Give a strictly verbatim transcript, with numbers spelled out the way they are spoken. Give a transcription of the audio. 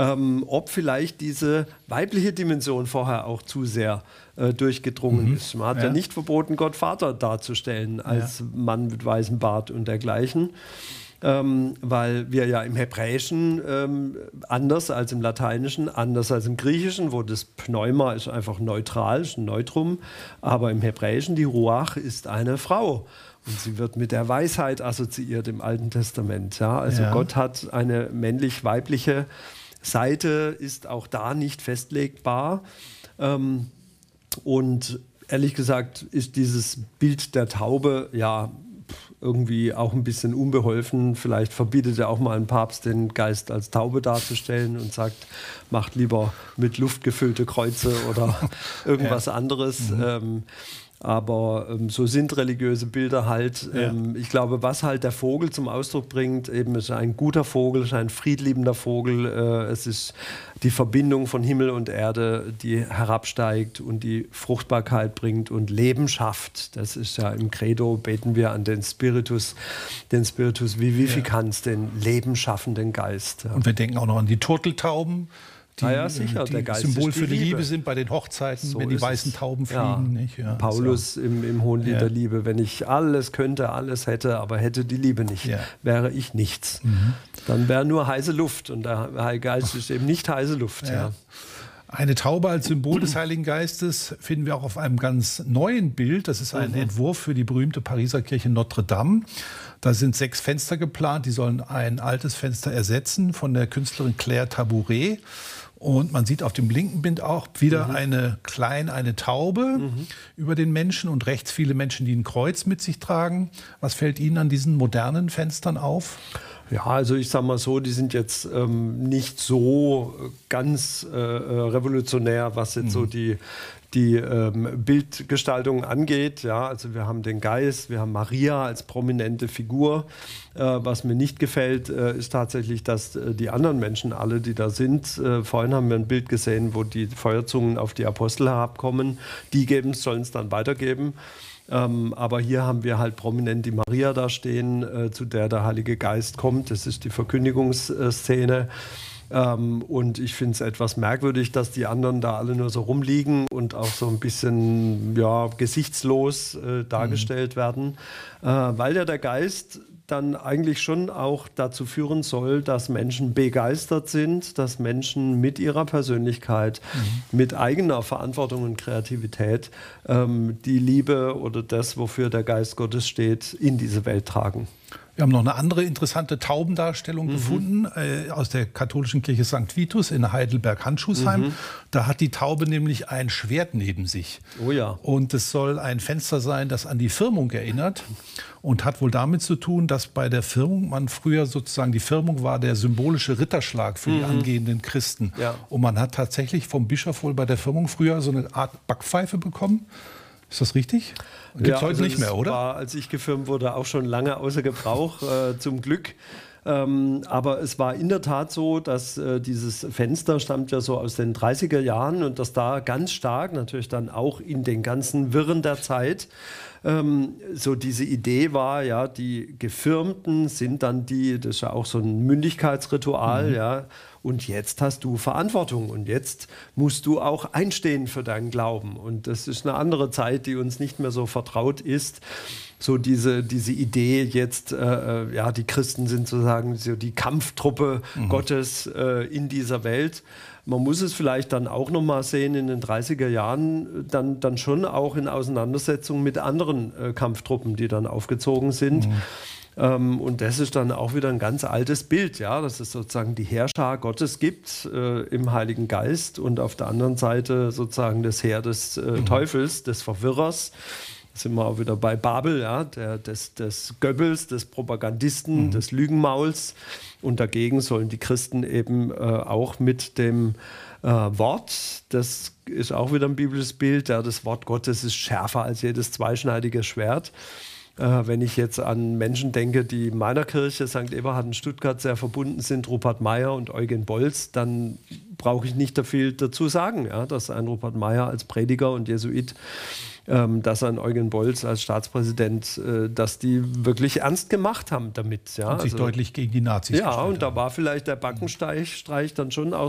ähm, ob vielleicht diese weibliche Dimension vorher auch zu sehr äh, durchgedrungen mhm. ist. Man hat ja. ja nicht verboten, Gott Vater darzustellen als ja. Mann mit weißem Bart und dergleichen. Ähm, weil wir ja im Hebräischen ähm, anders als im Lateinischen, anders als im Griechischen, wo das Pneuma ist einfach neutral, ist ein Neutrum, aber im Hebräischen die Ruach ist eine Frau und sie wird mit der Weisheit assoziiert im Alten Testament. Ja? Also ja. Gott hat eine männlich-weibliche Seite, ist auch da nicht festlegbar ähm, und ehrlich gesagt ist dieses Bild der Taube ja irgendwie auch ein bisschen unbeholfen. Vielleicht verbietet ja auch mal ein Papst, den Geist als Taube darzustellen und sagt, macht lieber mit Luft gefüllte Kreuze oder irgendwas ja. anderes. Mhm. Ähm, aber ähm, so sind religiöse Bilder halt. Ja. Ähm, ich glaube, was halt der Vogel zum Ausdruck bringt, eben ist ein guter Vogel, ist ein friedliebender Vogel. Äh, es ist die Verbindung von Himmel und Erde, die herabsteigt und die Fruchtbarkeit bringt und Leben schafft. Das ist ja im Credo, beten wir an den Spiritus, den Spiritus Vivificans, ja. den lebenschaffenden Geist. Ja. Und wir denken auch noch an die Turteltauben, die, ah ja, sicher, die der Geist Symbol für die Liebe. Liebe sind bei den Hochzeiten, so wenn die weißen Tauben fliegen. Ja. Nicht? Ja, Paulus so. im, im Hohenlied ja. der Liebe, wenn ich alles könnte, alles hätte, aber hätte die Liebe nicht, ja. wäre ich nichts. Mhm. Dann wäre nur heiße Luft und der Heilige Geist ist eben nicht heiße Luft. Ja. Ja. Eine Taube als Symbol des Heiligen Geistes finden wir auch auf einem ganz neuen Bild. Das ist ein mhm. Entwurf für die berühmte Pariser Kirche Notre Dame. Da sind sechs Fenster geplant, die sollen ein altes Fenster ersetzen von der Künstlerin Claire Tabouret. Und man sieht auf dem linken Bild auch wieder mhm. eine kleine, eine Taube mhm. über den Menschen und rechts viele Menschen, die ein Kreuz mit sich tragen. Was fällt Ihnen an diesen modernen Fenstern auf? Ja, also ich sage mal so, die sind jetzt ähm, nicht so ganz äh, revolutionär, was jetzt mhm. so die, die ähm, Bildgestaltung angeht. Ja, also wir haben den Geist, wir haben Maria als prominente Figur. Äh, was mir nicht gefällt, äh, ist tatsächlich, dass äh, die anderen Menschen, alle, die da sind, äh, vorhin haben wir ein Bild gesehen, wo die Feuerzungen auf die Apostel herabkommen. Die geben es, sollen es dann weitergeben. Ähm, aber hier haben wir halt prominent die Maria da stehen, äh, zu der der Heilige Geist kommt. Das ist die Verkündigungsszene. Ähm, und ich finde es etwas merkwürdig, dass die anderen da alle nur so rumliegen und auch so ein bisschen ja, gesichtslos äh, dargestellt mhm. werden. Äh, weil ja der Geist dann eigentlich schon auch dazu führen soll, dass Menschen begeistert sind, dass Menschen mit ihrer Persönlichkeit, mhm. mit eigener Verantwortung und Kreativität ähm, die Liebe oder das, wofür der Geist Gottes steht, in diese Welt tragen. Wir haben noch eine andere interessante Taubendarstellung mhm. gefunden äh, aus der katholischen Kirche Sankt Vitus in Heidelberg-Handschuhsheim. Mhm. Da hat die Taube nämlich ein Schwert neben sich. Oh ja. Und es soll ein Fenster sein, das an die Firmung erinnert und hat wohl damit zu tun, dass bei der Firmung man früher sozusagen, die Firmung war der symbolische Ritterschlag für mhm. die angehenden Christen. Ja. Und man hat tatsächlich vom Bischof wohl bei der Firmung früher so eine Art Backpfeife bekommen. Ist das richtig? Gibt es ja, heute also nicht mehr, oder? War, als ich gefirmt wurde, auch schon lange außer Gebrauch, äh, zum Glück. Ähm, aber es war in der Tat so, dass äh, dieses Fenster stammt ja so aus den dreißiger Jahren und dass da ganz stark, natürlich dann auch in den ganzen Wirren der Zeit, ähm, so diese Idee war, ja, die Gefirmten sind dann die, das ist ja auch so ein Mündigkeitsritual, mhm. ja, und jetzt hast du Verantwortung und jetzt musst du auch einstehen für deinen Glauben. Und das ist eine andere Zeit, die uns nicht mehr so vertraut ist. So diese, diese Idee jetzt, äh, ja, die Christen sind sozusagen so die Kampftruppe mhm. Gottes äh, in dieser Welt. Man muss es vielleicht dann auch noch mal sehen, in den dreißiger Jahren dann, dann schon auch in Auseinandersetzung mit anderen äh, Kampftruppen, die dann aufgezogen sind. Mhm. Ähm, und das ist dann auch wieder ein ganz altes Bild, ja, dass es sozusagen die Heerschar Gottes gibt äh, im Heiligen Geist und auf der anderen Seite sozusagen das Heer des äh, mhm. Teufels, des Verwirrers. Da sind wir auch wieder bei Babel, ja, der, des, des Goebbels, des Propagandisten, mhm. des Lügenmauls. Und dagegen sollen die Christen eben äh, auch mit dem äh, Wort, das ist auch wieder ein biblisches Bild, ja, das Wort Gottes ist schärfer als jedes zweischneidige Schwert. Äh, wenn ich jetzt an Menschen denke, die meiner Kirche, Sankt Eberhard in Stuttgart, sehr verbunden sind, Rupert Meyer und Eugen Bolz, dann brauche ich nicht viel dazu sagen, ja, dass ein Rupert Meyer als Prediger und Jesuit, ähm, dass ein Eugen Bolz als Staatspräsident, äh, dass die wirklich ernst gemacht haben damit. Ja, und sich also, deutlich gegen die Nazis ja, und da war vielleicht der Backenstreich dann schon auch